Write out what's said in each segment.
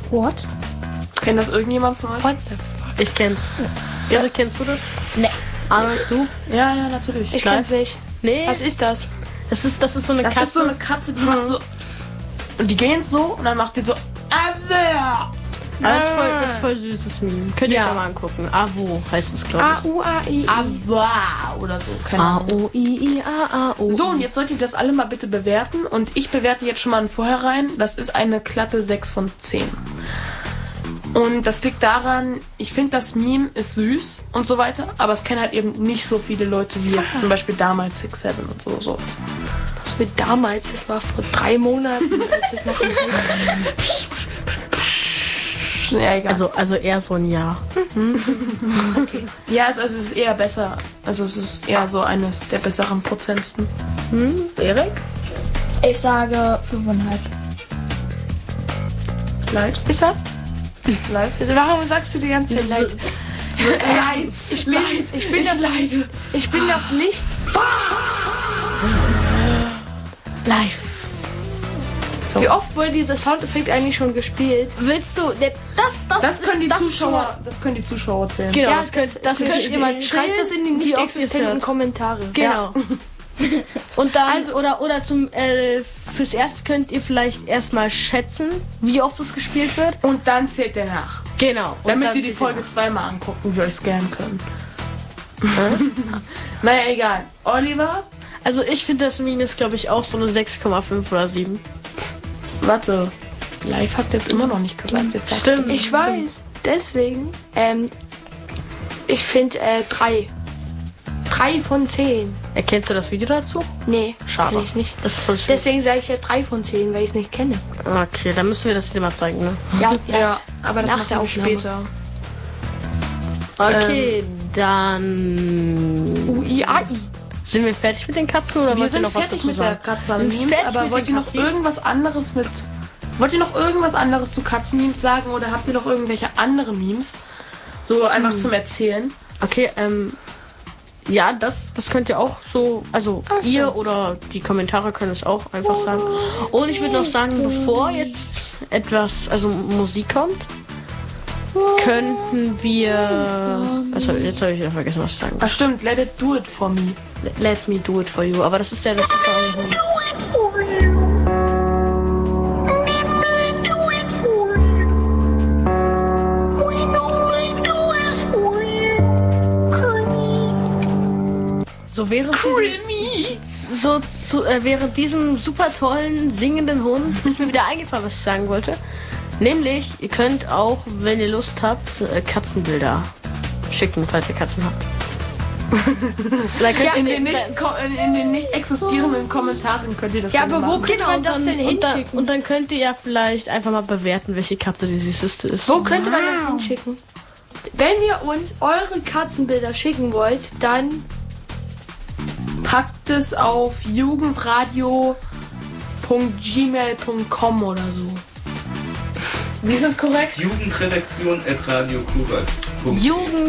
What? Kennt das irgendjemand von euch? What the fuck? Ich kenn's. Ja, kennst du das? Nee. Arnold, du? Ja, natürlich. Ich kenn's nicht. Nee. Was ist das? Das ist so eine Das Katze. ist so eine Katze, die macht so... Und die gehen so und dann macht die so... Das ist voll süßes Meme. Könnt ihr euch mal angucken. Avo heißt es, glaube ich. A-U-A-I. Ava oder so. Keine Ahnung. A-O-I-I-A-A-O. So, und jetzt sollt ihr das alle mal bitte bewerten. Und ich bewerte jetzt schon mal ein Vorhinein. Das ist eine glatte 6 von 10. Und das liegt daran, ich finde, das Meme ist süß und so weiter. Aber es kennen halt eben nicht so viele Leute wie jetzt zum Beispiel damals 6-7 und so. Was wir damals, das war vor 3 Monaten. Das ist noch ein Ja, egal. Also eher so ein Jahr. Okay. Ja, es ist eher besser. Also es ist eher so eines der besseren Prozenten. Erik? Ich sage 5,5. Leid? Ist was? Leid? Warum sagst du die ganze Zeit Leid? Leid. Ich bin das Licht. Live. So. Wie oft wurde dieser Soundeffekt eigentlich schon gespielt? Willst du... Das können die Zuschauer zählen. Genau, Ja, das könnt ihr mal schreibt das in die nicht existenten Kommentare. Genau. Und dann, oder fürs Erste könnt ihr vielleicht erstmal schätzen, wie oft es gespielt wird. Und dann zählt der nach. Genau. Damit ihr die Folge zweimal angucken, wie ihr euch scannen können. Naja, egal. Oliver? Also ich finde, das Meme ist, glaube ich, auch so eine 6,5 oder 7. Warte. Live hast du jetzt immer noch nicht gesagt. Jetzt sagst Stimmt. Ich weiß. Deswegen, ich finde 3. 3 von 10. Erkennst du das Video dazu? Nee, Schade. kenn ich nicht. Das ist voll schön. Deswegen sage ich ja 3 von 10, weil ich es nicht kenne. Okay, dann müssen wir das dir mal zeigen, ne? Ja, aber das nach machen der wir Aufnahme. später. Okay, dann... UIAI. Sind wir fertig mit den Katzen oder Wir wollt ihr sind noch was fertig dazu mit der sagen? Katzenmemes, aber wollt ihr noch irgendwas anderes zu Katzenmemes sagen oder habt ihr noch irgendwelche andere Memes? So einfach zum Erzählen. Okay, ja, das könnt ihr auch so, also ihr oder die Kommentare können es auch einfach sagen. Und ich würde noch sagen, bevor jetzt etwas, also Musik kommt, könnten wir, also jetzt habe ich wieder vergessen, was ich sagen Ach stimmt, let it do it for me. Let me do it for you, aber das ist ja das Song. So während diesem super tollen singenden Hund ist mir wieder eingefallen, was ich sagen wollte. Nämlich, ihr könnt auch, wenn ihr Lust habt, Katzenbilder schicken, falls ihr Katzen habt. In den nicht existierenden Kommentaren könnt ihr das Ja, aber wo machen. könnte man das denn hinschicken? Und dann könnt ihr ja vielleicht einfach mal bewerten, welche Katze die süßeste ist. Wo könnte man das hinschicken? Wenn ihr uns eure Katzenbilder schicken wollt, dann Packt es auf jugendradio.gmail.com oder so. Wie ist das korrekt? Jugendredaktion@radiokorax.de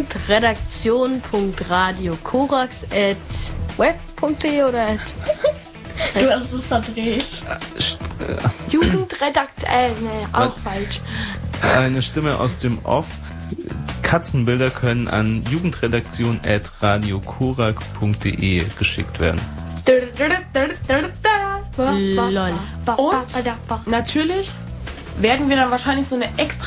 Jugendredaktion.radiokorax@web.de oder du hast es verdreht. Jugendredakt, auch falsch. Eine Stimme aus dem Off. Katzenbilder können an jugendredaktion@radiokorax.de geschickt werden. Lol. Und natürlich werden wir dann wahrscheinlich so eine extra